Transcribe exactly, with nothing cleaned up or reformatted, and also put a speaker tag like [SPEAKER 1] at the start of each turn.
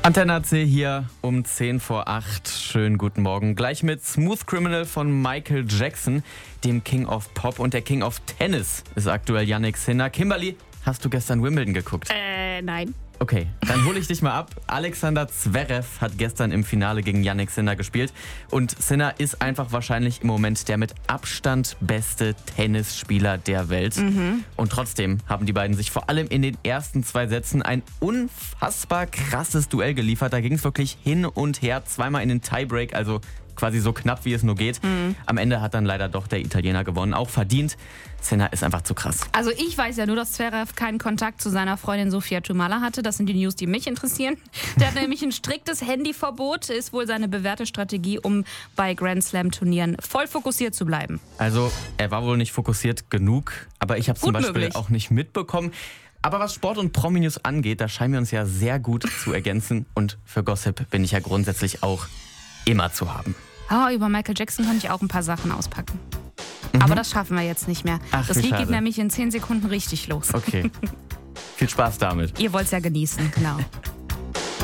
[SPEAKER 1] Antenne A C hier um zehn vor acht. Schönen guten Morgen. Gleich mit Smooth Criminal von Michael Jackson, dem King of Pop, und der King of Tennis ist aktuell Jannik Sinner. Kimberly, hast du gestern Wimbledon geguckt?
[SPEAKER 2] Äh, nein.
[SPEAKER 1] Okay, dann hole ich dich mal ab. Alexander Zverev hat gestern im Finale gegen Jannik Sinner gespielt. Und Sinner ist einfach wahrscheinlich im Moment der mit Abstand beste Tennisspieler der Welt. Mhm. Und trotzdem haben die beiden sich vor allem in den ersten zwei Sätzen ein unfassbar krasses Duell geliefert. Da ging es wirklich hin und her, zweimal in den Tiebreak, also quasi so knapp, wie es nur geht. Mhm. Am Ende hat dann leider doch der Italiener gewonnen, auch verdient. Sinner ist einfach zu krass.
[SPEAKER 2] Also ich weiß ja nur, dass Zverev keinen Kontakt zu seiner Freundin Sofia Tomalla hatte. Das sind die News, die mich interessieren. Der hat nämlich ein striktes Handyverbot, ist wohl seine bewährte Strategie, um bei Grand Slam Turnieren voll fokussiert zu bleiben.
[SPEAKER 1] Also er war wohl nicht fokussiert genug, aber ich habe zum Beispiel
[SPEAKER 2] möglich.
[SPEAKER 1] auch nicht mitbekommen. Aber was Sport und Promi-News angeht, da scheinen wir uns ja sehr gut zu ergänzen. Und für Gossip bin ich ja grundsätzlich auch immer zu haben.
[SPEAKER 2] Oh, über Michael Jackson kann ich auch ein paar Sachen auspacken. Mhm. Aber das schaffen wir jetzt nicht mehr.
[SPEAKER 1] Ach,
[SPEAKER 2] das
[SPEAKER 1] wie
[SPEAKER 2] Lied
[SPEAKER 1] schade.
[SPEAKER 2] geht nämlich in zehn Sekunden richtig los.
[SPEAKER 1] Okay. Viel Spaß damit.
[SPEAKER 2] Ihr wollt es ja genießen, genau.